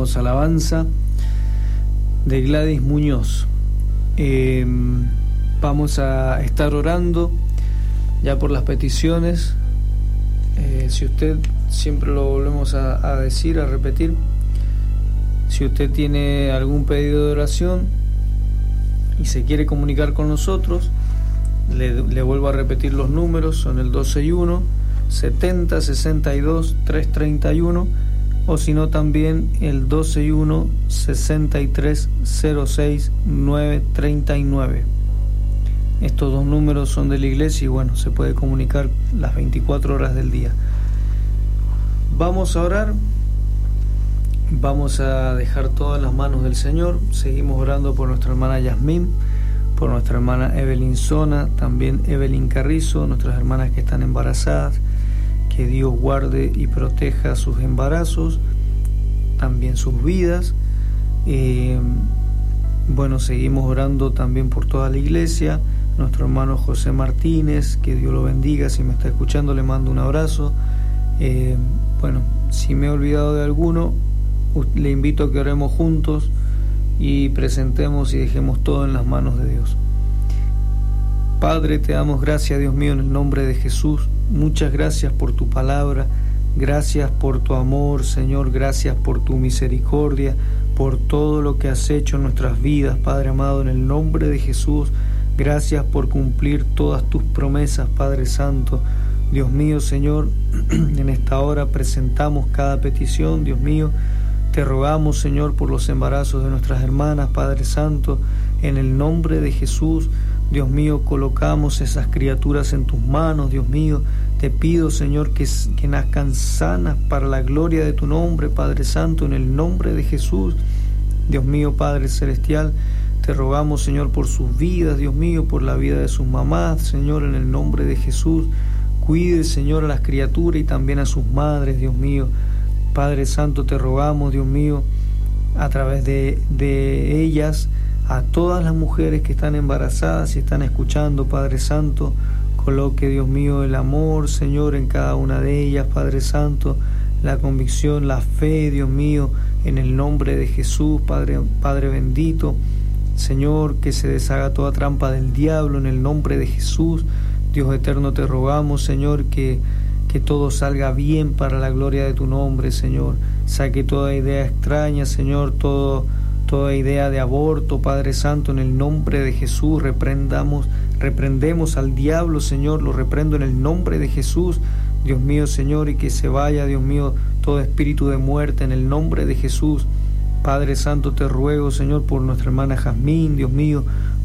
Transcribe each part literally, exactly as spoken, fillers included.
hermosa alabanza de Gladys Muñoz. Eh, vamos a estar orando ya por las peticiones. Eh, si usted, siempre lo volvemos a, a decir, a repetir, si usted tiene algún pedido de oración y se quiere comunicar con nosotros, le, le vuelvo a repetir los números, son el dos seis uno, setenta, sesenta y dos, trescientos treinta y uno, o si no también el dos seis uno, sesenta y tres, cero seis, novecientos treinta y nueve. Estos dos números son de la iglesia y bueno, se puede comunicar las veinticuatro horas del día. Vamos a orar, vamos a dejar todo en las manos del Señor. Seguimos orando por nuestra hermana Yasmín, por nuestra hermana Evelyn Zona, también Evelyn Carrizo, nuestras hermanas que están embarazadas. Que Dios guarde y proteja sus embarazos, también sus vidas. Eh, bueno, seguimos orando también por toda la iglesia. Nuestro hermano José Martínez, que Dios lo bendiga. Si me está escuchando, le mando un abrazo. Eh, bueno, si me he olvidado de alguno, le invito a que oremos juntos y presentemos y dejemos todo en las manos de Dios. Padre, te damos gracias, Dios mío, en el nombre de Jesús. Muchas gracias por tu palabra, gracias por tu amor, Señor, gracias por tu misericordia, por todo lo que has hecho en nuestras vidas, Padre amado, en el nombre de Jesús. Gracias por cumplir todas tus promesas, Padre Santo. Dios mío, Señor, en esta hora presentamos cada petición, Dios mío. Te rogamos, Señor, por los embarazos de nuestras hermanas, Padre Santo, en el nombre de Jesús. Dios mío, colocamos esas criaturas en tus manos, Dios mío. Te pido, Señor, que, que nazcan sanas para la gloria de tu nombre, Padre Santo, en el nombre de Jesús. Dios mío, Padre Celestial, te rogamos, Señor, por sus vidas, Dios mío, por la vida de sus mamás, Señor, en el nombre de Jesús. Cuide, Señor, a las criaturas y también a sus madres, Dios mío. Padre Santo, te rogamos, Dios mío, a través de, de ellas, a todas las mujeres que están embarazadas y están escuchando, Padre Santo, coloque, Dios mío, el amor, Señor, en cada una de ellas, Padre Santo, la convicción, la fe, Dios mío, en el nombre de Jesús, Padre, Padre bendito, Señor, que se deshaga toda trampa del diablo en el nombre de Jesús. Dios eterno, te rogamos, Señor, que, que todo salga bien para la gloria de tu nombre, Señor. Saque toda idea extraña, Señor, todo toda idea de aborto, Padre Santo, en el nombre de Jesús. Reprendamos, reprendemos al diablo, Señor, lo reprendo en el nombre de Jesús, Dios mío, Señor, y que se vaya, Dios mío, todo espíritu de muerte en el nombre de Jesús. Padre Santo, te ruego, Señor, por nuestra hermana Jazmín, Dios mío,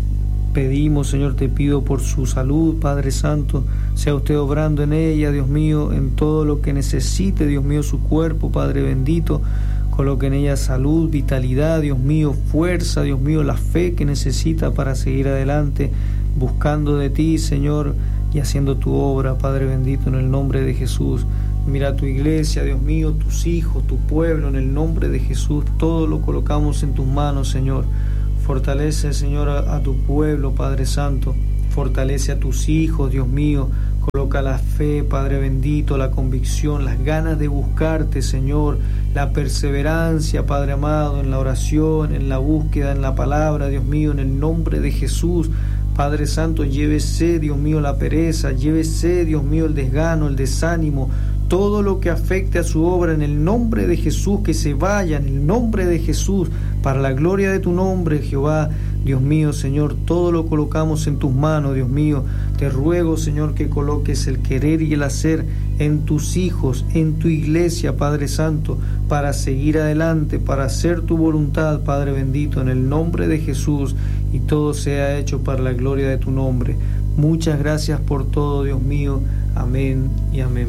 pedimos, Señor, te pido por su salud, Padre Santo, sea usted obrando en ella, Dios mío, en todo lo que necesite, Dios mío, su cuerpo, Padre bendito. Coloque en ella salud, vitalidad, Dios mío, fuerza, Dios mío, la fe que necesita para seguir adelante, buscando de ti, Señor, y haciendo tu obra, Padre bendito, en el nombre de Jesús. Mira tu iglesia, Dios mío, tus hijos, tu pueblo, en el nombre de Jesús, todo lo colocamos en tus manos, Señor. Fortalece, Señor, a, a tu pueblo, Padre Santo. Fortalece a tus hijos, Dios mío. Coloca la fe, Padre bendito, la convicción, las ganas de buscarte, Señor, la perseverancia, Padre amado, en la oración, en la búsqueda, en la palabra, Dios mío, en el nombre de Jesús. Padre Santo, llévese, Dios mío, la pereza, llévese, Dios mío, el desgano, el desánimo, todo lo que afecte a su obra, en el nombre de Jesús, que se vaya, en el nombre de Jesús, para la gloria de tu nombre, Jehová. Dios mío, Señor, todo lo colocamos en tus manos, Dios mío. Te ruego, Señor, que coloques el querer y el hacer en tus hijos, en tu iglesia, Padre Santo, para seguir adelante, para hacer tu voluntad, Padre bendito, en el nombre de Jesús, y todo sea hecho para la gloria de tu nombre. Muchas gracias por todo, Dios mío. Amén y amén.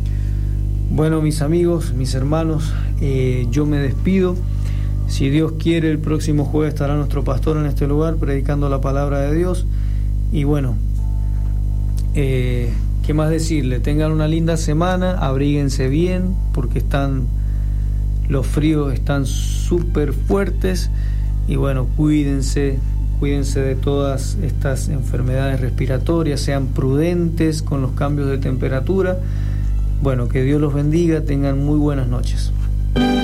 Bueno, mis amigos, mis hermanos, eh, yo me despido. Si Dios quiere, el próximo jueves estará nuestro pastor en este lugar predicando la palabra de Dios. Y bueno, eh, ¿qué más decirle? Tengan una linda semana, abríguense bien, porque están los fríos están súper fuertes. Y bueno, cuídense, cuídense de todas estas enfermedades respiratorias, sean prudentes con los cambios de temperatura. Bueno, que Dios los bendiga, tengan muy buenas noches.